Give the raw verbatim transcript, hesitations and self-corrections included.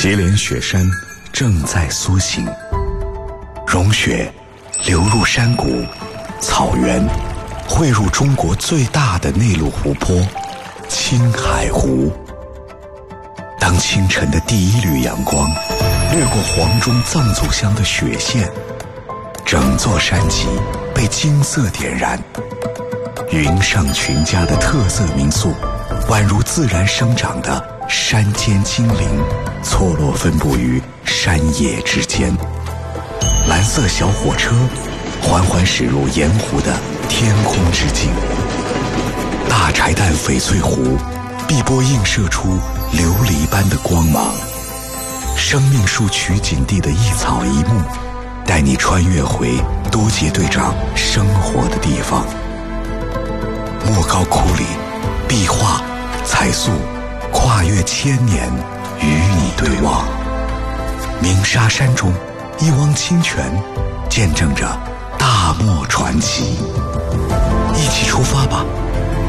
祁连雪山正在苏醒，融雪流入山谷、草原，汇入中国最大的内陆湖泊——青海湖。当清晨的第一缕阳光掠过黄钟藏族乡的雪线，整座山脊被金色点燃。云上群家的特色民宿，宛如自然生长的山间精灵，错落分布于山野之间。蓝色小火车缓缓驶入盐湖的天空之境，大柴旦翡翠湖碧波映射出琉璃般的光芒。生命树取景地的一草一木，带你穿越回多杰队长生活的地方。莫高窟里，壁画、彩塑跨越千年，与你对望。鸣沙山中，一汪清泉见证着大漠传奇。一起出发吧，